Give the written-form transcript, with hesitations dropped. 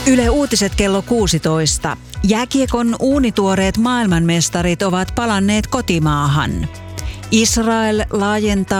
Yle Uutiset kello 16. Jääkiekon uunituoreet maailmanmestarit ovat palanneet kotimaahan. Israel laajentaa